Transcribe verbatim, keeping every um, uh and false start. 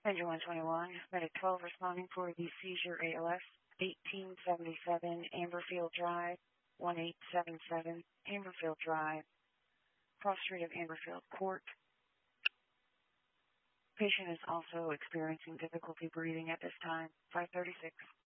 Engine one twenty-one, Medic twelve responding for the seizure A L S, eighteen seventy-seven Amberfield Drive, one eight seven seven Amberfield Drive, cross street of Amberfield Court. Patient is also experiencing difficulty breathing at this time, five thirty-six.